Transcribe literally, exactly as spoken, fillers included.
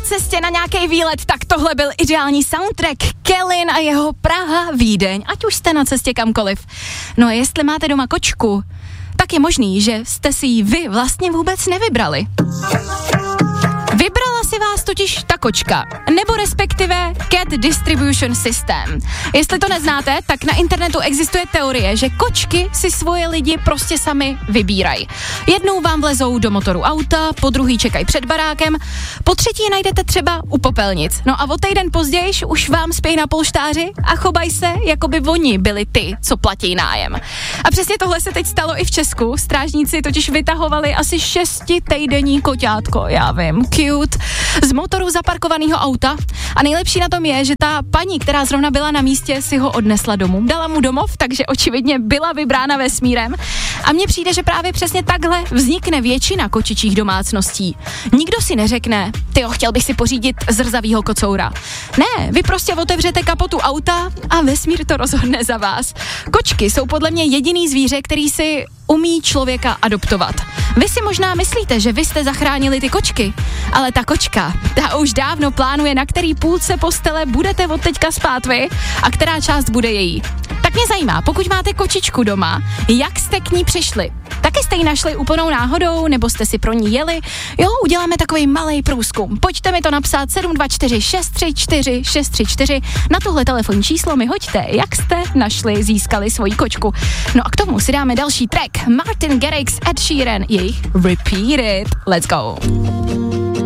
cestě na nějaký výlet, tak tohle byl ideální soundtrack. Kellyn a jeho Praha, Vídeň, ať už jste na cestě kamkoliv. No a jestli máte doma kočku, tak je možný, že jste si ji vy vlastně vůbec nevybrali. Vybrala si vás totiž ta kočka, nebo respektive Cat Distribution System. Jestli to neznáte, tak na internetu existuje teorie, že kočky si svoje lidi prostě sami vybírají. Jednou vám vlezou do motoru auta, po druhý čekají před barákem, po třetí je najdete třeba u popelnic. No a o týden později už vám spějí na polštáři a chovají se, jako by oni byli ty, co platí nájem. A přesně tohle se teď stalo i v Česku. Strážníci totiž vytahovali asi šestitejdenní koťátko, já vím, cute, z motoru zaparkovaného auta a nejlepší na tom je, že ta paní, která zrovna byla na místě, si ho odnesla domů. Dala mu domov, takže očividně byla vybrána vesmírem a mně přijde, že právě přesně takhle vznikne většina kočičích domácností. Nikdo si neřekne, tyjo, chtěl bych si pořídit zrzavýho kocoura. Ne, vy prostě otevřete kapotu auta a vesmír to rozhodne za vás. Kočky jsou podle mě jediný zvíře, který si umí člověka adoptovat. Vy si možná myslíte, že vy jste zachránili ty kočky, ale ta kočka, ta už dávno plánuje, na který půlce postele budete od teďka spát vy a která část bude její. Tak mě zajímá, pokud máte kočičku doma, jak jste k ní přišli? Taky jste ji našli úplnou náhodou, nebo jste si pro ní jeli? Jo, uděláme takový malej průzkum. Pojďte mi to napsat sedm dva čtyři šest tři čtyři šest tři čtyři. Na tohle telefonní číslo mi hoďte, jak jste našli, získali svoji kočku. No a k tomu si dáme další track. Martin Garrix, Ed Sheeran, jejich Repeat It. Let's go.